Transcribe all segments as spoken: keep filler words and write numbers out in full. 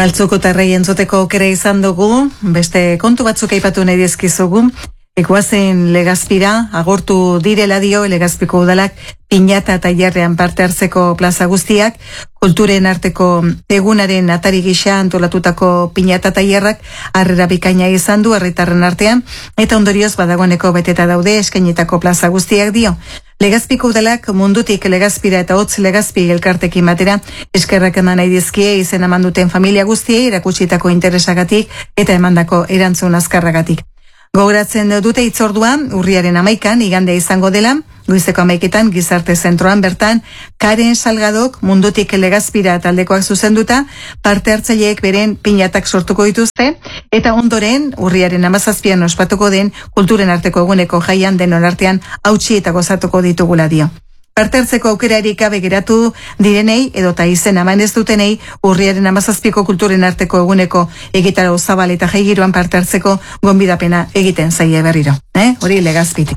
Galtzoko tarrei entzuteko aukera izan dugu, beste kontu batzuk aipatu nahi dizkizugu. Ekuazen Legazpira, agortu direla dio Legazpiko udalak piñata tailerrean parte hartzeko plaza guztiak, kulturen arteko egunaren atari gisa antolatutako piñata tailerrak harrera bikaina izan du herritarren artean, eta ondorioz badagoeneko beteta daude eskainitako plaza guztiak dio. Legazpiko udalak mundutik Legazpira eta hotz Legazpi elkartekin batera eskerrak eman nahi dizkie izen eman duten familia guztiei erakutsitako interesagatik eta emandako erantzun azkarragatik. Gogoratzen dute hitzorduan, urriaren amaikan, igandea izango dela, goizeko amaiketan gizarte zentroan bertan, Karen Salgadok mundutik Legazpira taldekoak zuzenduta, parte hartzaileek beren piñatak sortuko dituzte, eta ondoren, urriaren hamazazpian ospatuko den, kulturen arteko eguneko jaian denon artean hautsi eta gozatuko ditugula dio. Parte hartzeko aukerarik gabe geratu direnei edota izen eman ez dutenei urriaren hamazazpiko kulturen arteko eguneko egitarau zabal eta jaigiroan parte hartzeko gonbidapena egiten zaie berriro. Eh? Hori Legazpitik.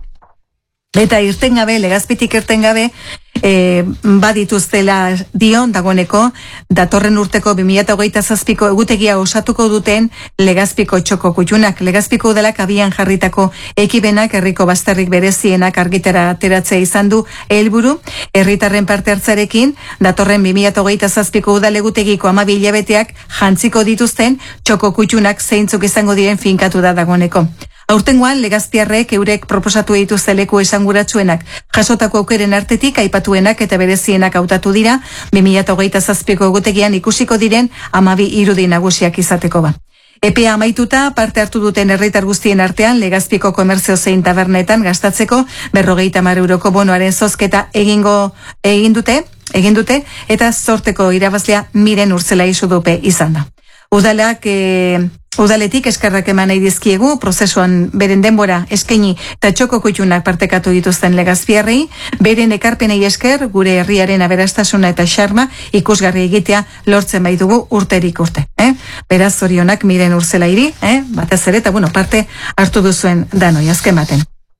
Eta irten gabe, Legazpitik irten gabe, e, badituztela dion dagoeneko, datorren urteko bi mila hogeita zazpiko egutegia osatuko duten Legazpiko txoko kutxunak. Legazpiko udalak abian jarritako ekibenak herriko bazterrik berezienak argitara ateratzea izan du helburu, herritarren parte hartzarekin, datorren bi mila hogeita zazpiko udal egutegiko hamabi hilabeteak jantziko dituzten txoko kutxunak zeintzuk izango diren finkatu da dagoeneko. Aurtengoan, Legazpiarrek eurek proposatu dituzte leku esanguratsuenak, jasotako aukeren artetik aipatuenak eta berezienak hautatu dira, bi mila hogeita zazpiko egutegian ikusiko diren hamabi irudi nagusiak izateko ba. Epea amaituta, parte hartu duten herritar guztien artean, Legazpiko komerzio zein tabernetan gastatzeko berrogeita hamar euroko bonoaren zozketa egingo egin dute, egin dute, eta sorteko irabazlea Miren Urtzela Isudupe izan da. Udalak... E, Udaletik eskerrak eman nahi dizkiegu, prozesuan beren denbora eskaini eta txoko kutxunak partekatu dituzten Legazpiarrei, beren ekarpenei esker gure herriaren aberastasuna eta xarma ikusgarri egitea lortzen bai dugu urterik urte. Eh? Beraz zorionak Miren Urtzelairi, eh? batez ere, eta bueno, parte hartu duzuen danoi, azken baten.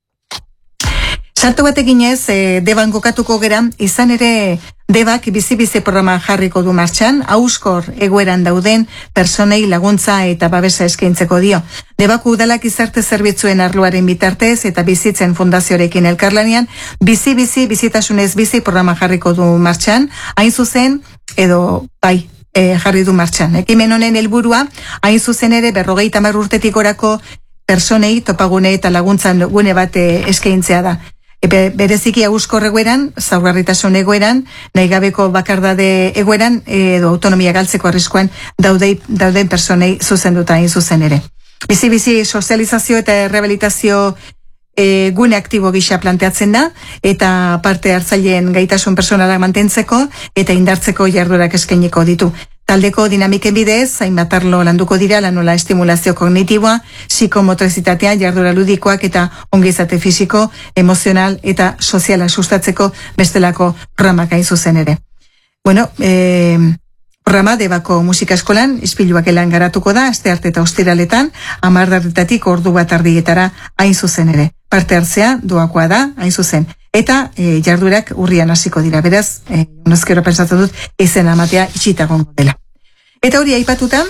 Salto batekin ez, e, deban kokatuko gera, izan ere debak bizi-bizi programa jarriko du martxan, auskor egoeran dauden personei laguntza eta babesa eskaintzeko dio. Debako udalak izarte zerbitzuen arloaren bitartez eta bizitzen fundaziorekin elkarlanean, bizi-bizi bizitasunez bizi programa jarriko du martxan, hain zuzen, edo bai, e, jarri du martxan. Ekimen honen helburua, hain zuzen ere berrogeita hamar urtetik orako personei topagune eta laguntzan gune bat eskaintzea da. Epe, bereziki auskor egoeran, zaurgarritasun egoeran, nahi gabeko bakardade egoeran, edo autonomia galtzeko arriskoan daude, dauden personei zuzenduta hain zuzen ere. Bizi-bizi sozializazio eta rehabilitazio e, gune aktibo gisa planteatzen da, eta parte hartzaileen gaitasun personalak mantentzeko eta indartzeko jarduerak eskainiko ditu. Taldeko dinamiken bidez, hainbat arlo landuko dira lanola estimulazio kognitiboa, psikomotrizitatea, jardura ludikoak eta ongizate fisiko, emozional eta soziala sustatzeko bestelako programak hain zuzen ere. Bueno, eh, programa debako musika eskolan, ispiluak elan garatuko da, aste arte eta ostiraletan, hamardarretatik ordu bat ardietara hain zuzen ere. Parte hartzea doakoa da, hain zuzen. Eta e, jarduerak urrian hasiko dira, beraz, e, unazkero pentsatzen dut, izen amatea itxita gongo dela. Eta hori aipatuta,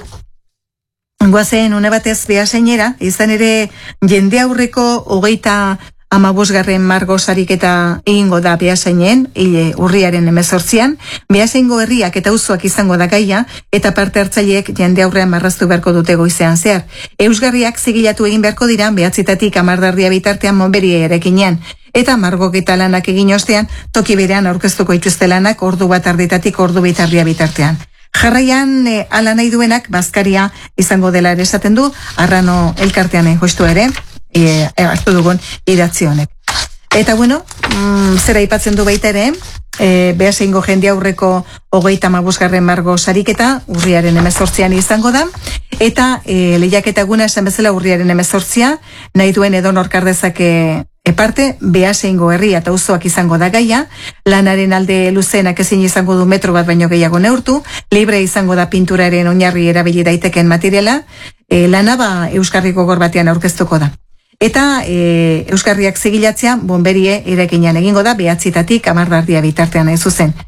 guazen une batez behaseinera, izan ere jende aurreko hogeita hamabosgarren margo sariketa egingo da behaseinen, hile urriaren hemezortzian, behaseingo herriak eta auzoak izango da gaia, eta parte hartzaileek jende aurrean marraztu beharko dute goizean zehar. Eusgarriak zigilatu egin beharko dira, behatzitatik hamardardia bitartean monberi erekinean. Eta margoketa lanak egin ostean, toki berean aurkeztuko ituzte lanak ordu bat ardetatik ordu bitarria bitartean. Jarraian, e, ala nahi duenak, bazkaria izango dela ere esaten du, arrano elkartean jostu ere, e, e, hartu dugun idatzi honek. Eta bueno, mm, zera aipatzen du baita ere, e, behaseingo jende aurreko hogeita hamabosgarren margo sariketa, urriaren hemezortzian izango da, eta e, lehiaketa eguna esan bezala urriaren hemezortzia, nahi duen edonor kardezake eparte, behaseingo herria eta auzoak izango da gaia, lanaren alde luzenak ezin izango du metro bat baino gehiago neurtu, libre izango da pinturaren oinarri erabili daiteken materiala, e, lana ba euskarri gogor batean aurkeztuko da. Eta e, euskarriak zigilatzea bonberie erekinean egingo da, behatzitatik hamardardia bitartean hain zuzen.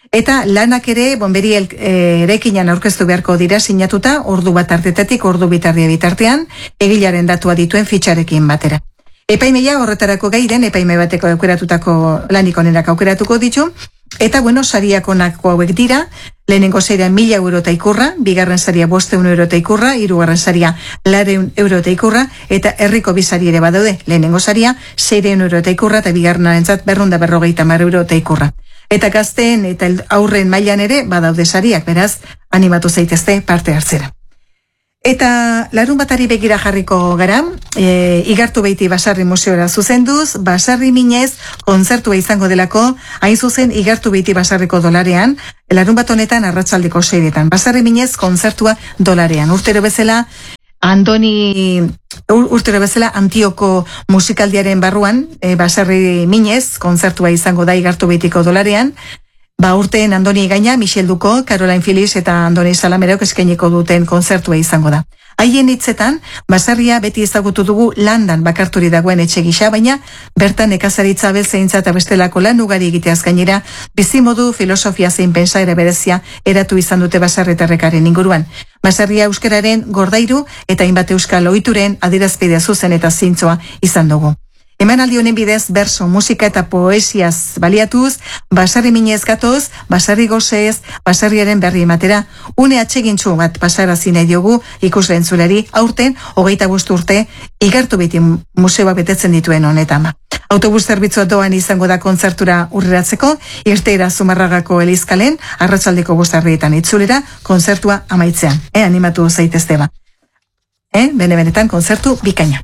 Eta lanak ere, bonberi erekinan aurkeztu beharko dira sinatuta, ordu bat artetatik, ordu bitardia bitartean, egilaren datua dituen fitxarekin batera. Epaimeia horretarako gai den, epaime bateko aukeratutako lanik onenak aukeratuko ditu, eta bueno, sariak onako hauek dira, lehenengo saria mila euro eta ikurra, bigarren saria bosteun euro eta ikurra, hirugarren saria lareun euro eta ikurra, eta herriko bizari ere badaude, lehenengo saria seireun euro eta ikurra, eta bigarrenarentzat berrunda berrogeita hamar euro eta ikurra. Eta gazteen eta aurren mailan ere badaude sariak, beraz, animatu zaitezte parte hartzera. Eta larun batari begira jarriko gara, e, igartu beiti Basarri museora zuzenduz, Basarri minez kontzertua izango delako, hain zuzen igartu beiti Basarriko dolarean, larun bat honetan arratsaldeko seiretan. Basarri minez kontzertua dolarean. Urtero bezala, Andoni, urtero bezala Antioko musikaldiaren barruan, e, Basarri minez kontzertua izango da igartu beitiko dolarean. Ba urteen Andoni gaina, Michel Duko, Caroline Phillips eta Andoni Salamerok eskainiko duten kontzertua izango da. Haien hitzetan, Basarria beti ezagutu dugu landan bakarturi dagoen etxe gisa, baina bertan nekazaritza beltzeintza eta bestelako lan ugari egiteaz gainera, bizimodu, filosofia zein pentsaera berezia eratu izan dute Basarritarrekaren inguruan. Basarria euskararen gordairu eta hainbat euskal ohituren adierazpide zuzen eta zintzoa izan dugu. Emanaldi honen bidez, berso, musika eta poesiaz baliatuz, Basarri minez gatoz, Basarri gozez, Basarriaren berri ematera, une atsegintxu bat pasarazi nahi diogu ikusle entzulari, aurten, hogeita bost urte, igartu beti museoa betetzen dituen honetan. Autobus zerbitzua doan izango da kontzertura urreratzeko, irteera Zumarragako Elizkalen, arratsaldeko bostarrietan itzulera, kontzertua amaitzean. Eh, animatu zaitezte ba. Eh, bene-benetan kontzertu bikaina.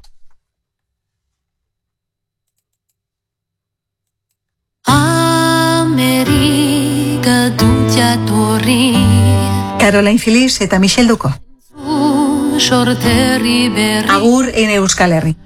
Amerika dutia torri Caroline Phillips eta Michel Duko. Agur en Euskal Herri.